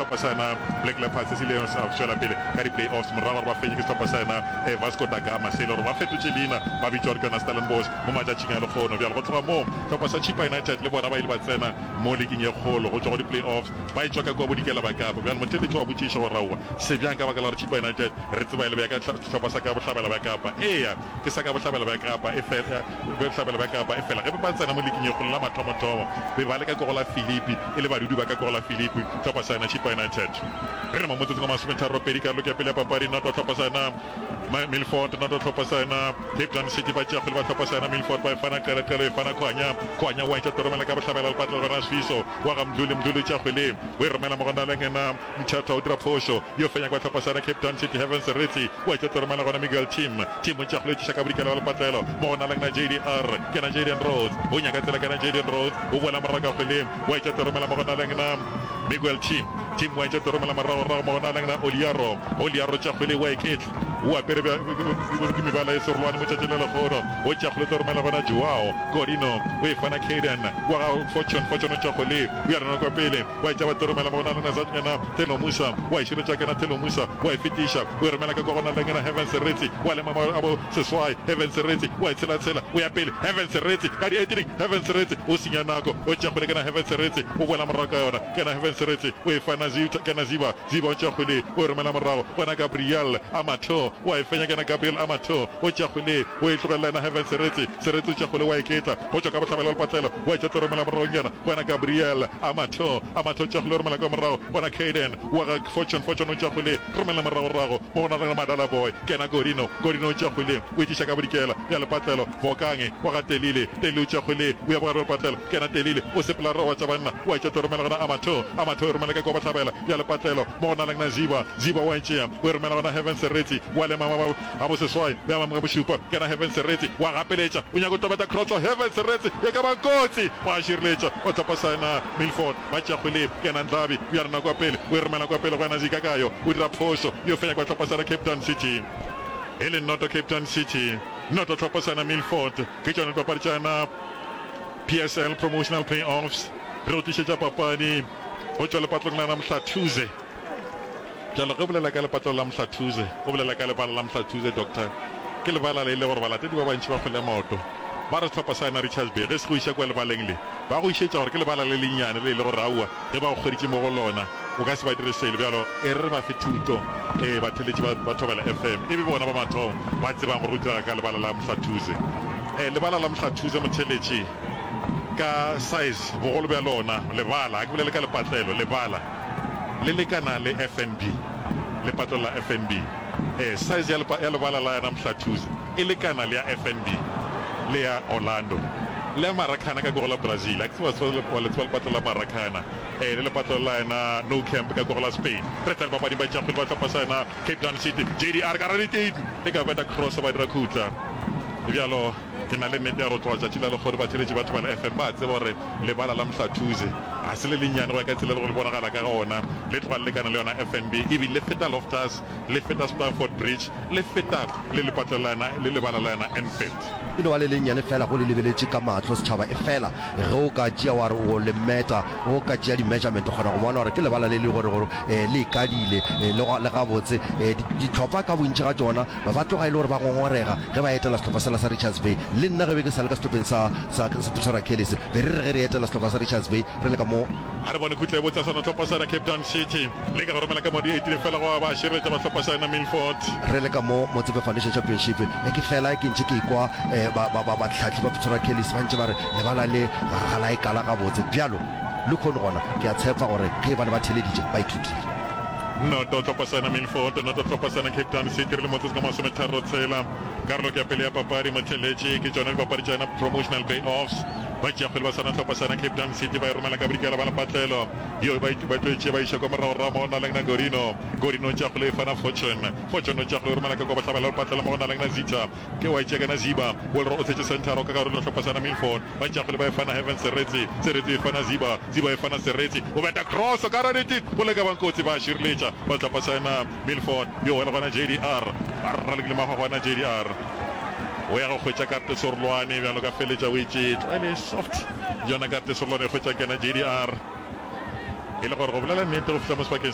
hlopha Black Leopards se le sa tswela pele ka di-playoffs morago ba Phoenix hlopha Vasco da Gama se le gore ba fetotse leina ba bitsa gore ke na Stellenbosch mo matšatšing a lekgono bjalo go tloga moo hlopha sa Chippa United le bona ba ile ba tsena mo leagueng ye kgolo go tswa go di-playoffs ba etswa ka kwa bodikela ba kapa bjalo moteletši wa botšiša go raoa se bjang ka baka la gore Chippa United re tseba ile ba ka hlopha sa ka bohlabela ba kapa ke sa ka bohlabela ba kapa e fela ge ba tsena mo leagueng ye kgolo la mathomathomo be ba le ka kogo la Philippi e le badudi ba ka kogo la Philippi hlopha sa yona Chippa United re re mo motsotso ka masometharo pedi ka loke ya pele ya papadi nna hlopha sa yona Milford nna hlopha sa yona Cape Town City ba tšea ba hlopha sa yona Milford ba fana kele e fana khwanya wa itša toromela ka bohlabela le patla gona sfiso wa ga mdule tša kgwele we romela mo gona le ngena mthatha o dira phosho yo fenya kwa hlopha sa yona Cape Town City Heaven Seriti wa itša toromela gona Miguel team tša kgwele tša ka bodikela le patlelo mo gona le ngena JDR ke na JDN Road o nyaka tsela ke na JDN Road o boela moraka kgwele wa itša toromela mo gona le ngena Miguel team wa itša toromela morago mo gona le ngena Oliaro tša kgwele wa iketla wa pere ba mibala e sorlwane mo tšatši le lekgono o tša kgwele toromela gona Joao Godino we fana Caden wa ga Fortune tša kgwele o ya rena kwa pele wa itša ba toromela mo gona le ngena Telo Musa wa iširetša kena Telo Musa wa e fetiša o e romela ka gona le ngena Heaven Seriti wa lema abo seswai Heaven Seriti wa itšhela o ya pele Heaven Seriti ka di-18 Heaven Seriti o senya nako o tša kgwele kena Heaven Seriti o boela morago ka yona kena Heaven Seriti o e fana kena Ziba o tša kgwele o e romela morago bona Gabriel Amato wa e fenya kena Gabriel Amato o tša kgwele o e tlogelela ena Heaven Seriti o tša kgwele wa eketla go tšwa ka bohlabela le patlelo wa e tša toromela morago nyana bona Gabriel Amato tša kgwele o romela ka morago bona Caden wa ga Fortune o tša kgwele romela morago mo gona le Madala Boy kena Godino o tša kgwele o etiša ka bodikela ya le patlelo Vokange wa ga Telile o tša kgwele o ya bogare le patlelo kena Telile o sepela rowa tša banna wa e tša toromela gona Amato e romela ka kwa bohlabela ya le patlelo mo gona le ngena Ziba wa etšea o e romela gona Heaven Seriti wa le mama a bo seswai ya mama bošupa kena Heaven Seriti wa gapeletša o nyaka o tobeta cross Heaven Seriti e ka bakotsi wa šireletša o tlhopa sana Milford ba tša kgwele kena Ndlabi o ya rena kwa pele o e romela kwa pele go yana Zikakayo o dira phoso yo fenya kwa tlhopa sana Cape Town City e le noto Cape Town City noto tlhopa sana Milford ke tšone papadi tšana PSL Promotional Playoffs re o tlišetša papadi go tšwa lepatlong la Namhlathuze jalo ge bolela ka lepatlong la Mhlathuze go bolela ka lebala la Mhlathuze doctor ke lebala le ile gore balatedi ba bantši ba kgwele maoto ba re tlhopha sa yona Richards Bay ge se go iša kwa lebaleng le ba go išetša gore ke lebala le lenyane le ile gore aua ge ba go kgweditše mo go lona o ka se ba dire sele bjalo e re ba fe thuto batheletši ba thobela FM e be bona ba mathomo ba tsebang go rutega ka lebala la Mhlathuze lebala la Mhlathuze motheletši ka size bogolo bja lona lebala a ke bolele ka lepatlelo lebala le lekana le FNB lepatlelo la FNB size ya lebala la yana Mhlathuze e lekana le ya FNB le ya Orlando le Maracana ka go la Brazil a ke tseba le lepatlelo la Maracana le lepatlelo la yana No Camp ka go la Spain re tla ba ba tša ba tla pasa na Cape Town City JDR ka re teng le ka beta cross ba dira khutla bjalo ke na le nnete ya go tloga tšatši la lekgore ba theletše batho ba la FM ba tseba gore lebala la Mhlathuze a se le lenyane go ya ka tsela le go le bonagala ka gona le tloga le lekana le yona FNB ebile le feta Loftus le feta Stamford Bridge le feta le lepatlelana le lebala la yona Enfield e no ba le lenyane fela go le lebeletše ka matlho setšhaba e fela ge o ka tšea wa re o le meta o ka tšea di-measurement o kgona go bona gore ke lebala le le gore le ikadile le gabotse ditlhopha ka bontši ga tsona ba tloga e le gore ba ngongorega ge ba etela setlhopha sela sa Richards Bay le nna ge be ke sa le ka setlhopheng sa Pretoria Kellis be re ge re etela setlhopha sa Richards Bay re le ka mo a re bone khutla e botsa sona tlhopha sa Cape Town City le ka romela ka mo di-18 fela go ba šireletša ba tlhopha sa yona Milford re le ka mo Motsepe Foundation Championship ke fela ke ntše ke ikwa batlhatlhi ba Pretoria Kellis ba ntše ba re lebala le ga la e kala gabotse bjalo le kgone gona ke a tshepa gore ge bane ba theleditše ba ithutile noto tlhopha sa yona Milford noto tlhopha sa yona Cape Town City re le motsotso ka masometharo tshela karolo ke ya pele ya papadi motheletše ke tsone dipapadi tša yona Promotional Playoffs ba tšea kgwele ba sana tlhopha sa yona Cape Town City ba e romela ka bodikela ba lepatlelo yo ba tloetše ba iša kwa moragorago mo go na le ngena Godino tšea kgwele e fana Fortune o tšea kgwele o romela ka kwa bohlabela lepatlelo mo go na le ngena Zita ke wa itšea kana Ziba o le re o tšhetše centaro ka karolo tlhopha sa yona Milford ba tšea kgwele ba e fana Heaven Seriti e fana Ziba e fana Seriti o beta cross ka ranetite o le ka bankotsi ba šireletša ba tlhopha sa yona Milford yo le gona JDR ba rralekile mago gona JDR o ya go hwetša karte sorlwane bjalo ka feletša o etšetša ele soft yona karte sorlwane e hwetša kena JDR e le gore go bolela nnete go fihla mo sebakeng